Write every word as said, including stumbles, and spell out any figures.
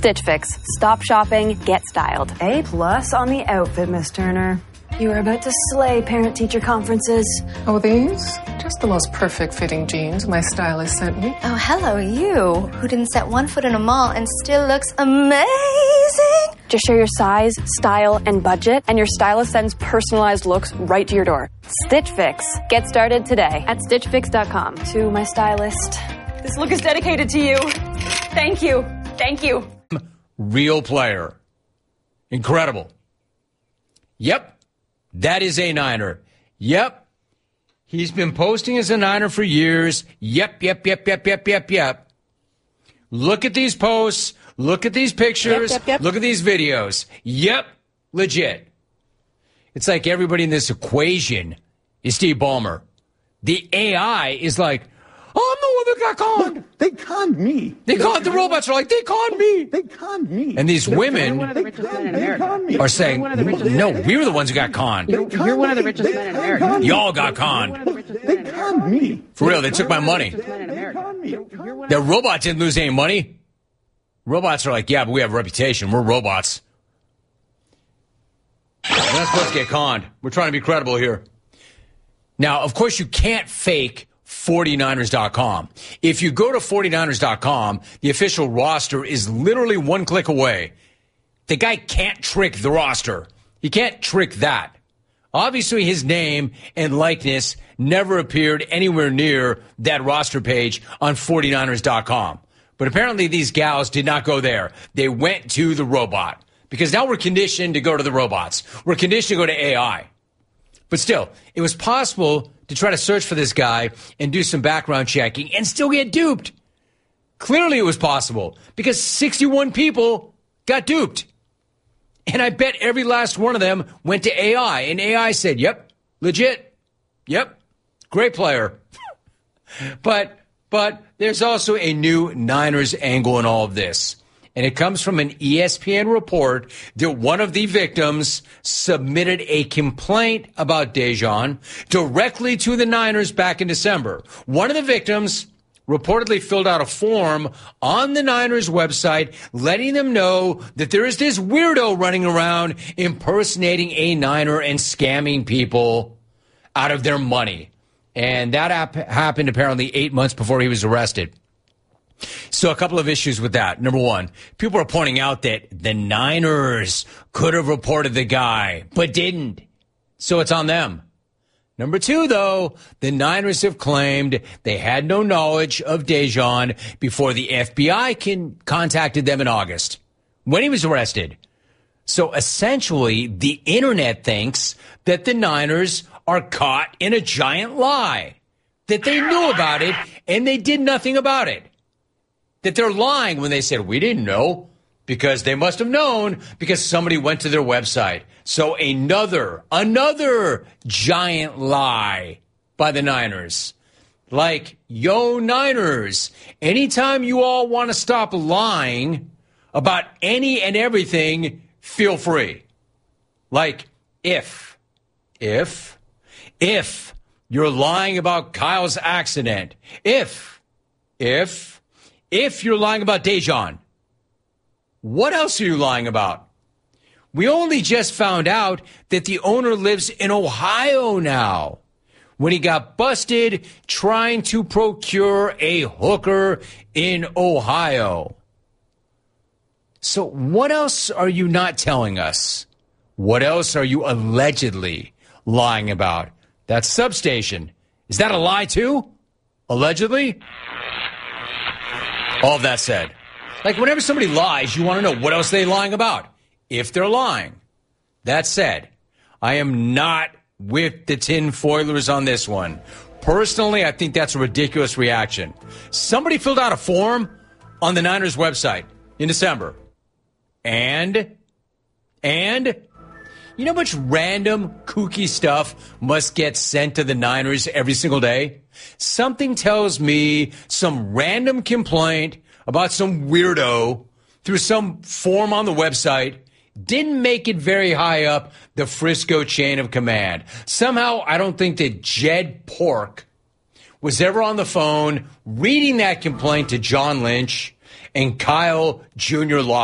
Stitch Fix. Stop shopping, get styled. A plus on the outfit, Miss Turner. You are about to slay parent-teacher conferences. Oh, these? Just the most perfect fitting jeans my stylist sent me. Oh, hello, you, who didn't set one foot in a mall and still looks amazing. Just share your size, style, and budget, and your stylist sends personalized looks right to your door. Stitch Fix. Get started today at stitch fix dot com. To my stylist, this look is dedicated to you. Thank you. Thank you. Real player. Incredible. Yep. That is a Niner. Yep. He's been posting as a Niner for years. Yep, yep, yep, yep, yep, yep, yep. Look at these posts. Look at these pictures. Yep, yep, yep. Look at these videos. Yep. Legit. It's like everybody in this equation is Steve Ballmer. The A I is like, I'm the one that got conned. Look, they conned me. They conned, the robots are like, they conned me. They conned me. And these They're, women one of the richest men in America. are saying, no, we were the ones who got conned. You're, you're one of the richest men in America. Y'all got conned. They conned me. For real, they took my money. The robots didn't lose any money. Robots are like, yeah, but we have a reputation. We're robots. We're not supposed to get conned. We're trying to be credible here. Now, of course, you can't fake forty-niners dot com. If you go to forty-niners dot com, the official roster is literally one click away. The guy can't trick the roster. He can't trick that. Obviously, his name and likeness never appeared anywhere near that roster page on forty-niners dot com. But apparently these gals did not go there. They went to the robot. Because now we're conditioned to go to the robots. We're conditioned to go to A I. But still, it was possible to try to search for this guy and do some background checking and still get duped. Clearly it was possible because sixty-one people got duped. And I bet every last one of them went to A I. And A I said, yep, legit. Yep, great player. but but there's also a new Niners angle in all of this. And it comes from an E S P N report that one of the victims submitted a complaint about Dejan directly to the Niners back in December. One of the victims reportedly filled out a form on the Niners website letting them know that there is this weirdo running around impersonating a Niner and scamming people out of their money. And that ap- happened apparently eight months before he was arrested. So a couple of issues with that. Number one, people are pointing out that the Niners could have reported the guy, but didn't. So it's on them. Number two, though, the Niners have claimed they had no knowledge of Dejan before the F B I can, contacted them in August when he was arrested. So essentially, the internet thinks that the Niners are caught in a giant lie, that they knew about it and they did nothing about it. That they're lying when they said, we didn't know, because they must have known because somebody went to their website. So another, another giant lie by the Niners. Like, yo, Niners, anytime you all want to stop lying about any and everything, feel free. Like, if, if, if you're lying about Kyle's accident, if, if, If you're lying about Dejan, what else are you lying about? We only just found out that the owner lives in Ohio now when he got busted trying to procure a hooker in Ohio. So what else are you not telling us? What else are you allegedly lying about? That substation. Is that a lie too? Allegedly? All of that said, like whenever somebody lies, you want to know what else they're lying about, if they're lying. That said, I am not with the tinfoilers on this one. Personally, I think that's a ridiculous reaction. Somebody filled out a form on the Niners website in December. And, and, you know how much random, kooky stuff must get sent to the Niners every single day? Something tells me some random complaint about some weirdo through some form on the website didn't make it very high up the Frisco chain of command. Somehow, I don't think that Jed Pork was ever on the phone reading that complaint to John Lynch and Kyle Junior Law.